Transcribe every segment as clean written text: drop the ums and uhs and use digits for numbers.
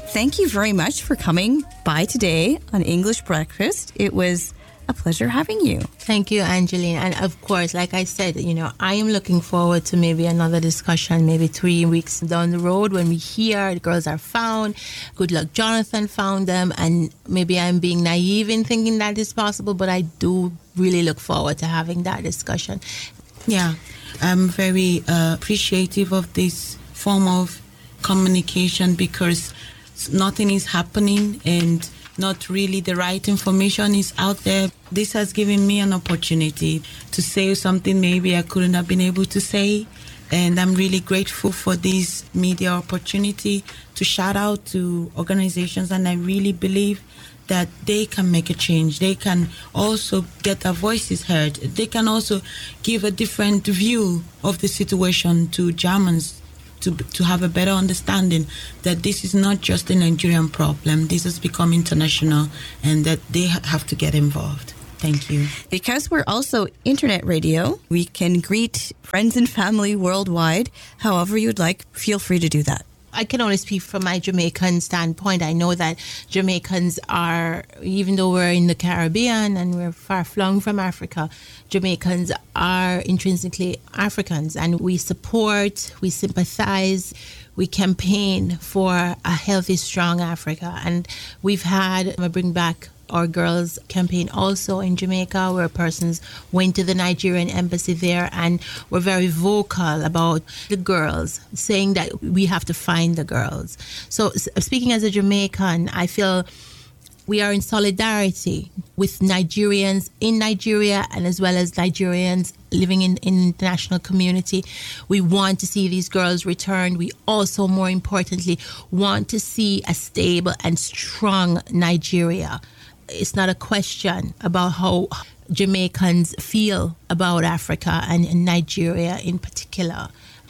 thank you very much for coming by today on English Breakfast. It was a pleasure having you. Thank you, Angeline. And of course, like I said, I am looking forward to maybe another discussion, maybe 3 weeks down the road when we hear the girls are found. Good luck, Jonathan found them. And maybe I'm being naive in thinking that is possible, but I do really look forward to having that discussion. Yeah, I'm very appreciative of this form of communication because nothing is happening and not really the right information is out there. This has given me an opportunity to say something maybe I couldn't have been able to say. And I'm really grateful for this media opportunity to shout out to organizations. And I really believe that they can make a change. They can also get their voices heard. They can also give a different view of the situation to Germans to have a better understanding that this is not just a Nigerian problem. This has become international and that they have to get involved. Thank you. Because we're also internet radio, we can greet friends and family worldwide. However you'd like, feel free to do that. I can only speak from my Jamaican standpoint. I know that Jamaicans are, even though we're in the Caribbean and we're far flung from Africa, Jamaicans are intrinsically Africans, and we support, we sympathize, we campaign for a healthy, strong Africa. And we've had a Bring Back Our Girls campaign also in Jamaica, where persons went to the Nigerian embassy there and were very vocal about the girls, saying that we have to find the girls. So speaking as a Jamaican, I feel we are in solidarity with Nigerians in Nigeria and as well as Nigerians living in international community. We want to see these girls returned. We also, more importantly, want to see a stable and strong Nigeria. It's not a question about how Jamaicans feel about Africa and Nigeria in particular.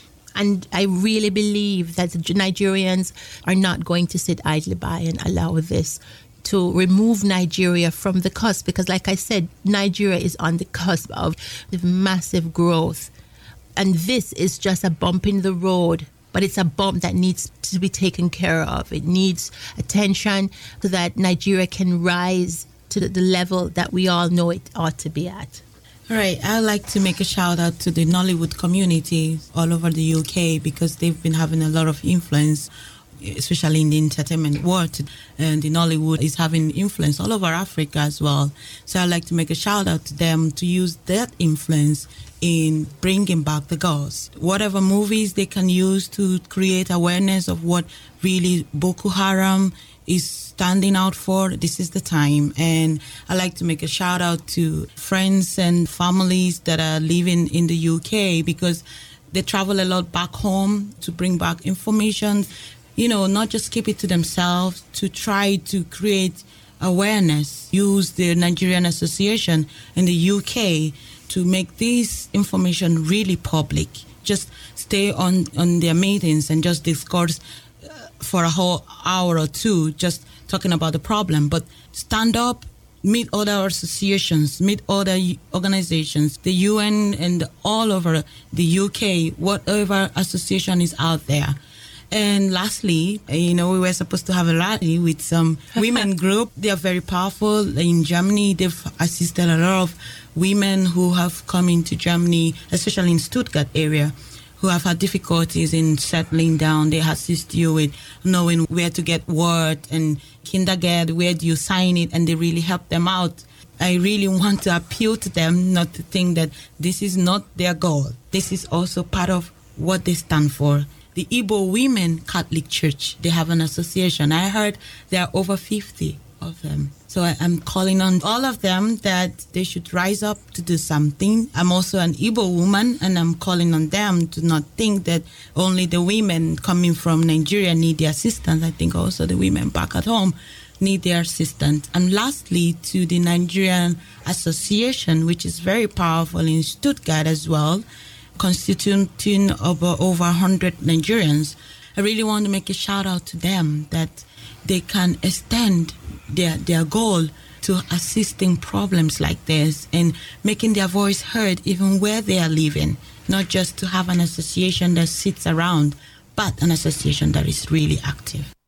And I really believe that the Nigerians are not going to sit idly by and allow this to remove Nigeria from the cusp, because like I said, Nigeria is on the cusp of massive growth. And this is just a bump in the road, but it's a bump that needs to be taken care of. It needs attention so that Nigeria can rise to the level that we all know it ought to be at. All right, I'd like to make a shout out to the Nollywood community all over the UK because they've been having a lot of influence, especially in the entertainment world. And the Nollywood is having influence all over Africa as well. So I'd like to make a shout out to them to use that influence in bringing back the girls. Whatever movies they can use to create awareness of what really Boko Haram is standing out for, this is the time. And I like to make a shout out to friends and families that are living in the UK because they travel a lot back home to bring back information, not just keep it to themselves, to try to create awareness, use the Nigerian Association in the UK to make this information really public. Just stay on their meetings and just discuss for a whole hour or two, just talking about the problem. But stand up, meet other associations, meet other organizations, the UN and all over the UK, whatever association is out there. And lastly, we were supposed to have a rally with some women group. They are very powerful. In Germany, they've assisted a lot of women who have come into Germany, especially in Stuttgart area, who have had difficulties in settling down. They assist you with knowing where to get word and kindergarten, where do you sign it, and they really help them out. I really want to appeal to them not to think that this is not their goal. This is also part of what they stand for. The Igbo Women Catholic Church, they have an association. I heard there are over 50 of them. So I'm calling on all of them that they should rise up to do something. I'm also an Igbo woman, and I'm calling on them to not think that only the women coming from Nigeria need the assistance. I think also the women back at home need their assistance. And lastly, to the Nigerian Association, which is very powerful in Stuttgart as well, constituting over 100 Nigerians. I really want to make a shout out to them that they can extend their goal to assisting problems like this and making their voice heard even where they are living, not just to have an association that sits around, but an association that is really active.